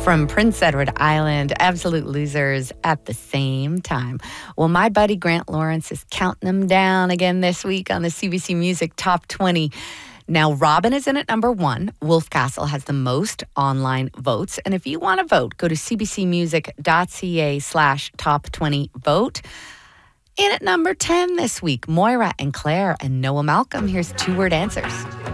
from Prince Edward Island, Absolute Losers at the same time. Well, my buddy Grant Lawrence is counting them down again this week on the CBC Music Top 20. Now, Robin is in at number 1. Wolf Castle has the most online votes. And if you want to vote, go to cbcmusic.ca/top20vote. In at number 10 this week, Moira and Claire and Noah Malcolm. Here's 2-word answers.